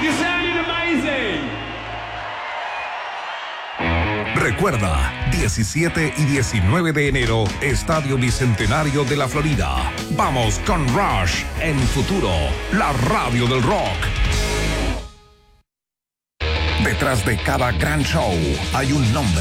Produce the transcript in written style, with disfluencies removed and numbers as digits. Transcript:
You sounded amazing. Recuerda, 17 y 19 de enero, Estadio Bicentenario de la Florida. Vamos con Rush en Futuro, la radio del rock. Detrás de cada gran show hay un nombre.